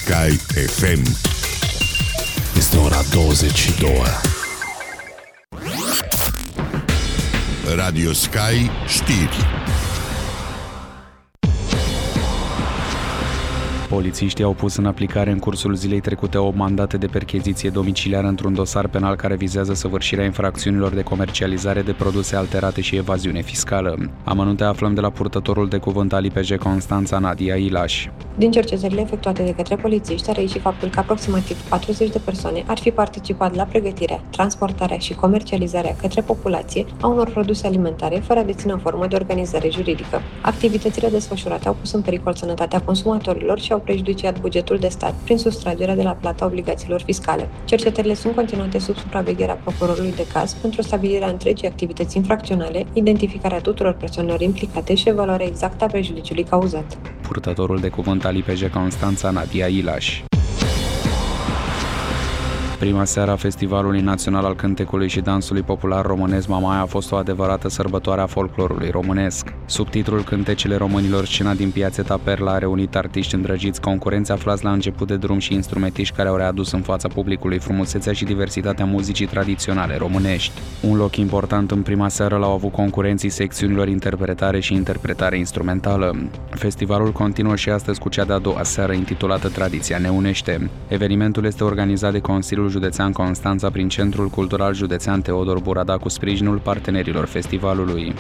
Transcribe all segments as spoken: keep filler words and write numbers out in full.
Sky F M. Este ora douăzeci și două. Radio Sky știri. Polițiștii au pus în aplicare în cursul zilei trecute o mandate de percheziție domiciliară într-un dosar penal care vizează săvârșirea infracțiunilor de comercializare de produse alterate și evaziune fiscală. Amănunte aflăm de la purtătorul de cuvânt al I P J Constanța, Nadia Ilaș. Din cercetările efectuate de către polițiști a reieșit faptul că aproximativ patruzeci de persoane ar fi participat la pregătirea, transportarea și comercializarea către populație a unor produse alimentare fără a deține o formă de organizare juridică. Activitățile desfășurate au pus în pericol sănătatea consumatorilor și au prejudiciat bugetul de stat prin sustragerea de la plata obligațiilor fiscale. Cercetările sunt continuate sub supravegherea procurorului de caz pentru stabilirea întregii activități infracționale, identificarea tuturor persoanelor implicate și evaluarea exactă a prejudiciului cauzat. Purtătorul de cuvânt al I P J Constanța, Nadia Ilaș. Prima seară a Festivalului Național al Cântecului și Dansului Popular Românesc Mamaia a fost o adevărată sărbătoare a folclorului românesc. Sub titlul Cântecele Românilor, scena din Piațeta Perla a reunit artiști îndrăgiți, concurenți aflați la început de drum și instrumentiști care au readus în fața publicului frumusețea și diversitatea muzicii tradiționale românești. Un loc important în prima seară l-au avut concurenții secțiunilor interpretare și interpretare instrumentală. Festivalul continuă și astăzi cu cea de-a doua seară intitulată Tradiția ne unește. Evenimentul este organizat de Consiliul Județean Constanța prin Centrul Cultural Județean Teodor Burada cu sprijinul partenerilor festivalului.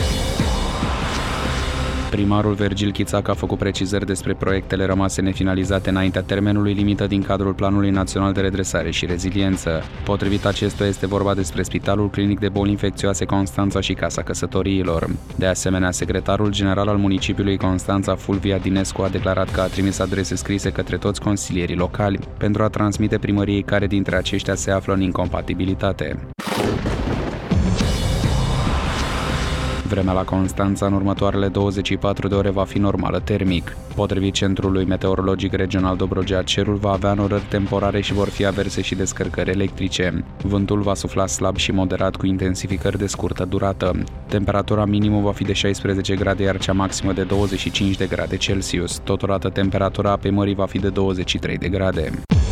Primarul Vergil Chițac a făcut precizări despre proiectele rămase nefinalizate înaintea termenului limită din cadrul Planului Național de Redresare și Reziliență. Potrivit acestuia, este vorba despre Spitalul Clinic de Boli Infecțioase Constanța și Casa Căsătoriilor. De asemenea, secretarul general al municipiului Constanța, Fulvia Dinescu, a declarat că a trimis adrese scrise către toți consilierii locali pentru a transmite primăriei care dintre aceștia se află în incompatibilitate. Vremea la Constanța în următoarele douăzeci și patru de ore va fi normală termic. Potrivit Centrului Meteorologic Regional Dobrogea, cerul va avea norări temporare și vor fi averse și descărcări electrice. Vântul va sufla slab și moderat cu intensificări de scurtă durată. Temperatura minimă va fi de șaisprezece grade, iar cea maximă de douăzeci și cinci de grade Celsius. Totodată temperatura apei mării va fi de douăzeci și trei de grade.